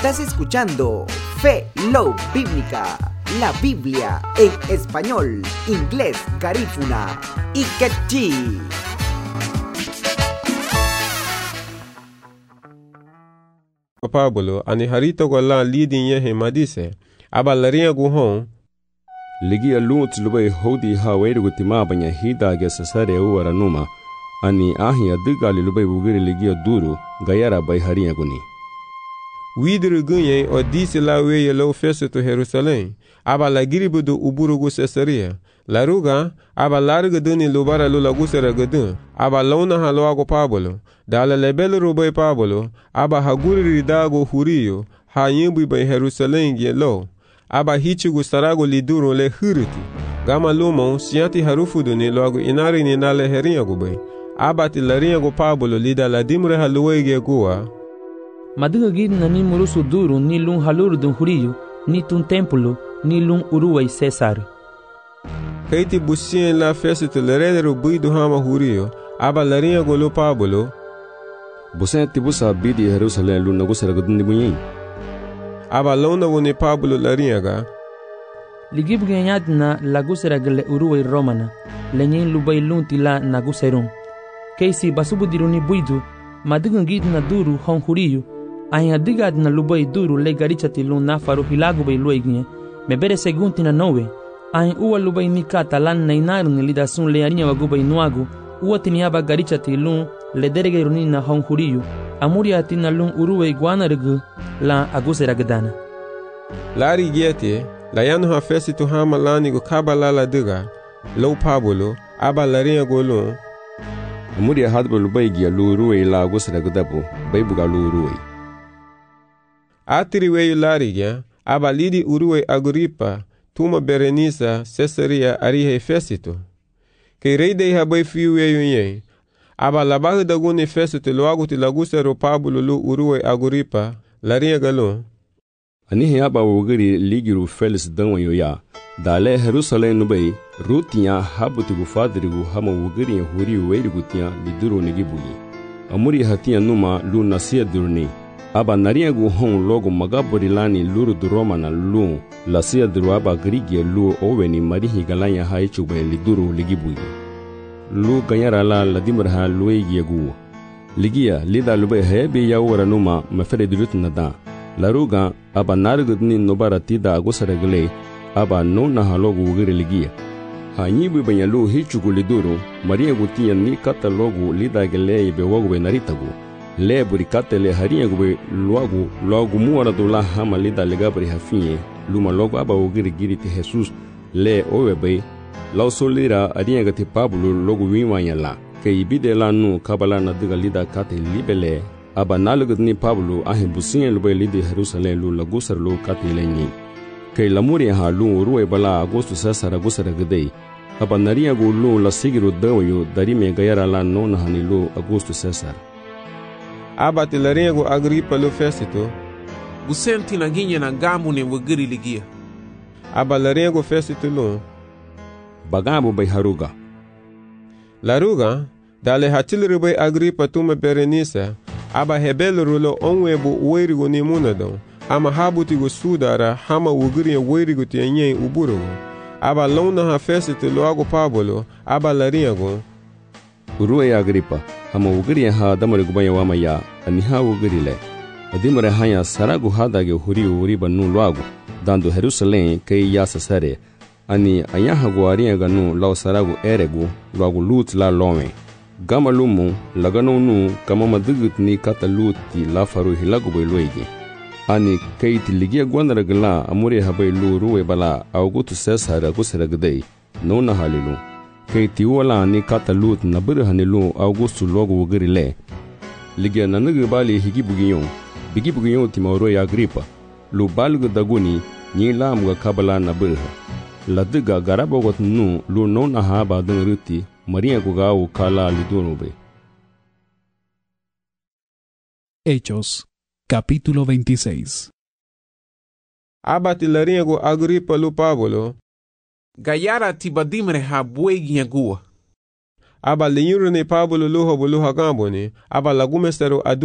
Estás escuchando Fe, Love Bíblica, la Biblia en español, inglés, garífuna y quechí. Pablo ani harito gola leading ye hemadise abalaria guhon ligia lut lube hodi haweru gutima banya hida ge sasare uwara numa ani ahi adigali lube ugiri ligia duru gayara bay haria guni widru gunye odisi la weye lo feso to Jerusalem abala giribudu uburugu Caesarea laruga abalarga duni lubara lula gusera gadun abalona haloago Pablo dala lebel rubay Pablo aba haguri ridago huriyo hayimbu bay Jerusalem ge lo aba hichigu sarago liduro le huriti gama lumo siati harufu duni loago inari ni nale heringa gubay aba tilaringa go Pablo lida la dimre haluwe ge gua Maduga gidna ni murusu duro ni lun haluru dun huriyo ni tun templo ni lun uruway Cesar Kaiti busien la festa tolerero buidu hama huriyo aba laringa go lo Pablo busen tibusa bidi Jerusalem lu nagu saragadun bunyi aba lona woni Pablo laringa Ligibu ganyadna lagu seragale uruway Romana lenyen lubay lunti la nagu serun Keisi basubu diruni buidu maduga gidna duru hon huriyo Aya digadna lubay duru le garichati lun nafaru hilagu bay luegne mebere segunti na nowe Aya uwa lubay nikata lan nainarun lidasun le arinya wagubay nuagu uwa tiniaba garichati lun le derege runina hon huriyo amuri atina lun uruwe guanargu la agusera gadana Lari giete la yanu ha festi tu hama lani go kabala la diga lo Pablo aba laringa go lun amuri hadbo lubay gia lu ruwe la agusera gadabu baybuga lu ruwe Atiri weyu larigia aba lidi uruwe Agripa tuma Berenisa Caesarea arihe fesito ke reide habay fiu weyu nye aba labahu daguni fesito loagu ti lagusero Pablo lu uruwe Agripa laringa galo anihi aba wugiri ligiru Felix danwayo ya dale Jerusalem nubay rutiya habuti gufadirigu hama wugiri huri weirigu tiya liduro nigibuyi amuri hatiya numa lu nasiya durni aba nariyagu hon logo magabori lani luru du Romana lu lasia duru aba grigie lu oweni marihi galanya haichu be liduru ligibuyi lu ganyara la ladimraha luegiegu ligia lida lube hebe yawara numa mafere dilut nada laruga aba nargudni nobara tida agusaragle aba nona halogu ugiri ligia hanyibu banyalu hichu liduru mariyagu tiya ni katalogu lida gele be wogu be naritagu le burikate le haringa gube luagu muara dola hama lida legabri hafinye luma logo aba ugiri giri ti Jesus le owebe lau solira haringa gati Pablo logo winwanya la ke ibide la nu kabala na diga lida kate libele aba nalugud ni Pablo ahe businye lube lidi Jerusalem lu lagusar lu kate lenyi ke lamuri ha lu uruwe bala agosto sasara gusara gudei aba naringa gu lu la sigiru dawayo darime gayara la nona hani lu agosto sasara aba tilaringa go Agripa lu fesito busenti na ginye na gamu ne wugiri ligia aba laringa go fesito lu bagabu bay haruga laruga dale hatilru bay Agripa tuma Berenisa aba hebel rulo onwebu weirigo ni munado ama habuti go sudara hama wugiri weirigo tiyenye uburu aba lona ha fesito lu ago Pablo aba laringa go uruwe Agripa hama wugiri ha damari gubanya wama ya aniha wugiri le adimare hanya saragu hadage huri uri banu luagu dando Jerusalem kei ya sasare ani ayaha guaria ganu lau saragu eregu luagu lut la lome gama lumu lagano nu kama madugut ni kata luti la faru hilagu bay luegi ani kei tiligia gwandara gala amuri habay lu ruwe bala augutu Cesar agusera gdei nona halilu kei tiwala ni kata lut nabir hanilu augustu logo wugiri le ligia nanugu bali bigi bugiyon timauro ya Agripa lu balgu daguni ni lamuga kabala nabir ladiga garabogot nu lu nona haba dengruti maria gugawu kala lidunube Hechos capítulo 26 aba tilaringa go Agripa lu Pablo gayara tibadimre ha buegi gua aba linyuru ni Pablo luho buluha gamboni aba lagumestero adu